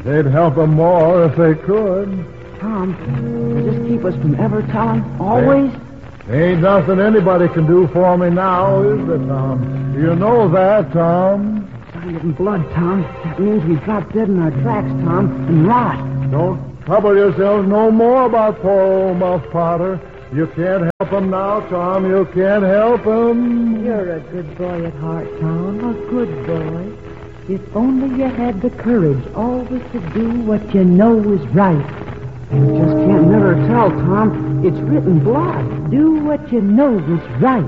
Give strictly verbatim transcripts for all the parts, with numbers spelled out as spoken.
They'd help them more if they could. Tom, does this keep us from ever telling? Always? There ain't nothing anybody can do for me now, is there, Tom? You know that, Tom. Sign it in blood, Tom. That means we drop dead in our tracks, Tom, and rot. Don't trouble yourselves no more about poor old Muff Potter. You can't help him now, Tom. You can't help him. You're a good boy at heart, Tom. A good boy. If only you had the courage always to do what you know is right. You just can't never tell, Tom. It's written blood. Do what you know is right.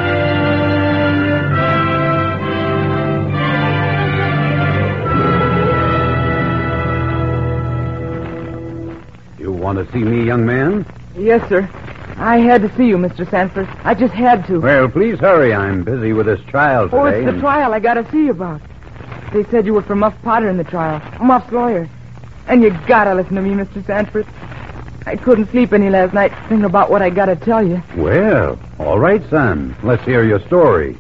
You want to see me, young man? Yes, sir. I had to see you, Mister Sanford. I just had to. Well, please hurry. I'm busy with this trial today. Oh, it's the and... trial I got to see you about. They said you were for Muff Potter in the trial. Muff's lawyer. And you gotta listen to me, Mister Sanford. I couldn't sleep any last night thinking about what I gotta tell you. Well, all right, son. Let's hear your story.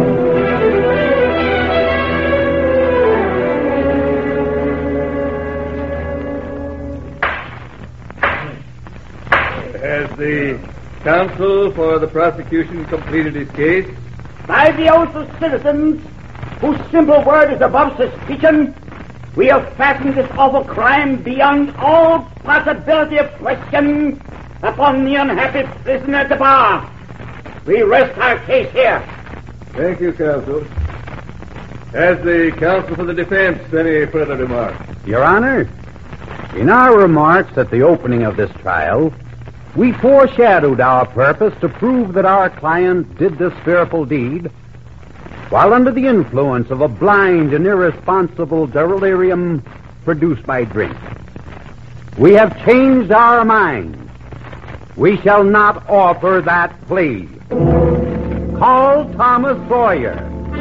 Has the counsel for the prosecution completed his case? By the oath of citizens, whose simple word is above suspicion, we have fastened this awful crime beyond all possibility of question upon the unhappy prisoner at the bar. We rest our case here. Thank you, counsel. Has the counsel for the defense any further remarks? Your Honor, in our remarks at the opening of this trial, we foreshadowed our purpose to prove that our client did this fearful deed while under the influence of a blind and irresponsible delirium produced by drink. We have changed our minds. We shall not offer that plea. Call Thomas Sawyer.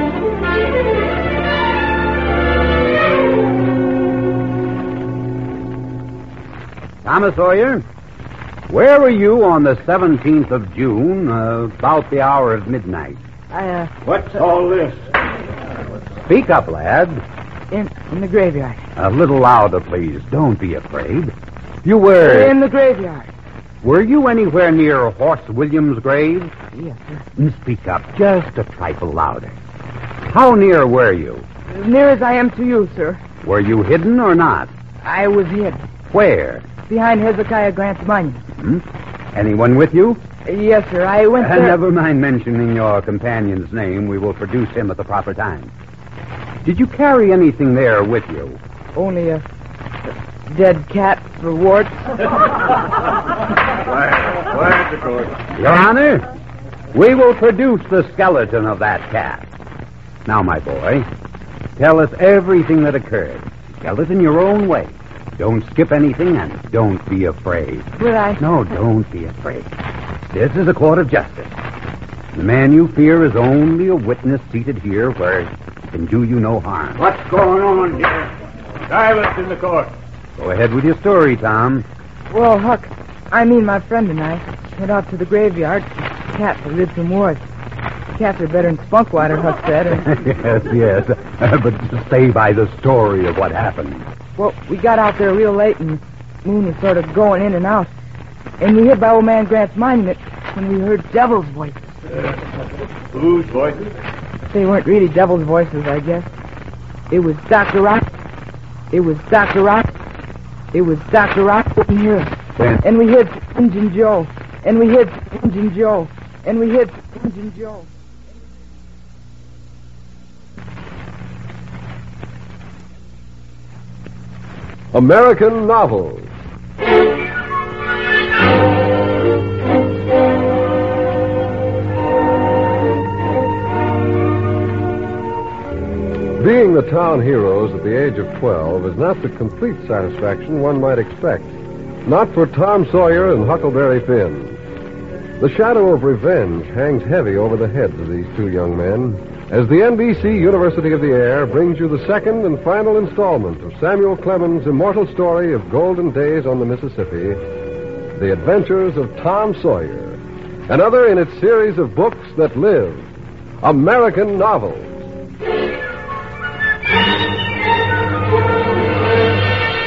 Thomas Sawyer, where were you on the seventeenth of June, uh, about the hour of midnight? I, uh... What's all this? Speak up, lad. In, in the graveyard. A little louder, please. Don't be afraid. You were... In the graveyard. Were you anywhere near Horse Williams' grave? Yes, sir. Speak up just a trifle louder. How near were you? As near as I am to you, sir. Were you hidden or not? I was hid. Where? Behind Hezekiah Grant's monument. Hmm? Anyone with you? Yes, sir. I went Uh, there... never mind mentioning your companion's name. We will produce him at the proper time. Did you carry anything there with you? Only a, a dead cat for warts. Quiet, quiet, the court. Your Honor, we will produce the skeleton of that cat. Now, my boy, tell us everything that occurred. Tell it in your own way. Don't skip anything, and don't be afraid. Will I? No, don't be afraid. This is a court of justice. The man you fear is only a witness seated here where he can do you no harm. What's going on here? Silence in the court. Go ahead with your story, Tom. Well, Huck, I mean my friend and I went out to the graveyard. The cat had lived some wars. Cats are better than Spunkwater, Huck said. And... yes, yes. Uh, but just stay by the story of what happened. Well, we got out there real late, and the moon was sort of going in and out. And we hid by old man Grant's monument when we heard devil's voices. Uh, whose voices? They weren't really devil's voices, I guess. It was Doctor Rock. It was Doctor Rock. It was Doctor Rock in here. Then... And we hid Injun Joe. And we hid Injun Joe. And we hid Injun Joe. American Novels. Being the town heroes at the age of twelve is not the complete satisfaction one might expect. Not for Tom Sawyer and Huckleberry Finn. The shadow of revenge hangs heavy over the heads of these two young men as the N B C University of the Air brings you the second and final installment of Samuel Clemens' immortal story of golden days on the Mississippi, The Adventures of Tom Sawyer, another in its series of books that live, American Novels.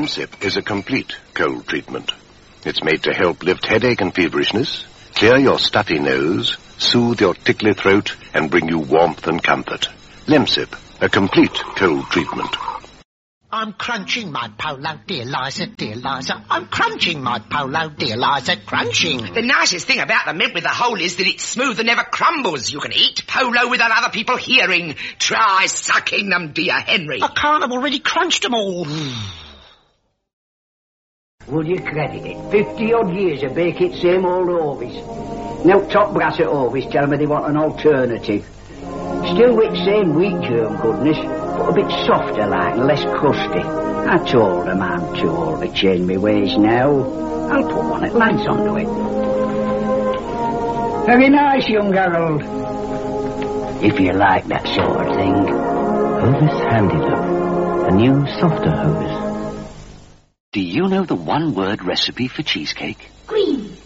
Lemsip is a complete cold treatment. It's made to help lift headache and feverishness, clear your stuffy nose, soothe your tickly throat, and bring you warmth and comfort. Lemsip, a complete cold treatment. I'm crunching my polo, dear Liza, dear Liza. I'm crunching my polo, dear Liza, crunching. The nicest thing about the mint with the hole is that it's smooth and never crumbles. You can eat polo without other people hearing. Try sucking them, dear Henry. I can't, I've already crunched them all. Would you credit it? Fifty-odd years of baking same old Ovis. Now top brass at Ovis tell me they want an alternative. Still with same wheat germ goodness, but a bit softer like and less crusty. I told them I'm too old to change my ways now. I'll put one at Lance onto it. Very nice, young Harold. If you like that sort of thing. Hovis Handy-Look, a new, softer Hovis. Do you know the one-word recipe for cheesecake? Green.